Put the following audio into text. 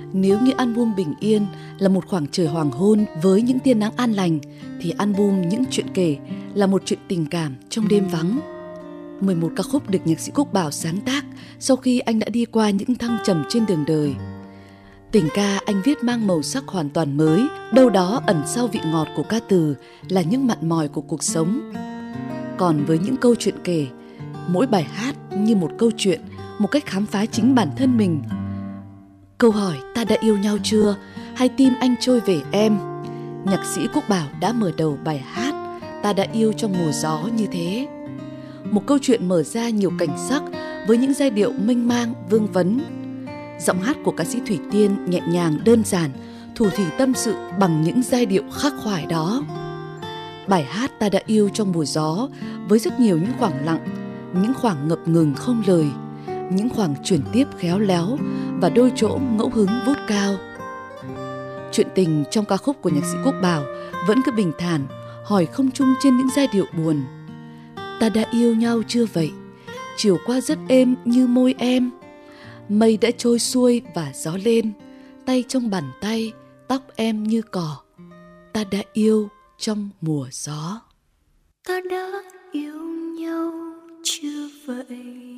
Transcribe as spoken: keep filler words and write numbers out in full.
Nếu như album Bình Yên là một khoảng trời hoàng hôn với những tia nắng an lành, thì album Những Chuyện Kể là một chuyện tình cảm trong đêm vắng. mười một ca khúc được nhạc sĩ Quốc Bảo sáng tác sau khi anh đã đi qua những thăng trầm trên đường đời. Tình ca anh viết mang màu sắc hoàn toàn mới, đâu đó ẩn sau vị ngọt của ca từ là những mặn mòi của cuộc sống. Còn với Những Câu Chuyện Kể, mỗi bài hát như một câu chuyện, một cách khám phá chính bản thân mình. Câu hỏi ta đã yêu nhau chưa, hay tim anh trôi về em, nhạc sĩ Quốc Bảo đã mở đầu bài hát Ta Đã Yêu Trong Mùa Gió như thế. Một câu chuyện mở ra nhiều cảnh sắc với những giai điệu mênh mang, vương vấn. Giọng hát của ca sĩ Thủy Tiên nhẹ nhàng đơn giản, thủ thỉ tâm sự bằng những giai điệu khắc khoải đó. Bài hát Ta Đã Yêu Trong Mùa Gió với rất nhiều những khoảng lặng, những khoảng ngập ngừng không lời, những khoảng chuyển tiếp khéo léo và đôi chỗ ngẫu hứng vút cao. Chuyện tình trong ca khúc của nhạc sĩ Quốc Bảo vẫn cứ bình thản, hỏi không chung trên những giai điệu buồn. Ta đã yêu nhau chưa vậy? Chiều qua rất êm như môi em. Mây đã trôi xuôi và gió lên, tay trong bàn tay, tóc em như cỏ. Ta đã yêu trong mùa gió. Ta đã yêu nhau chưa vậy?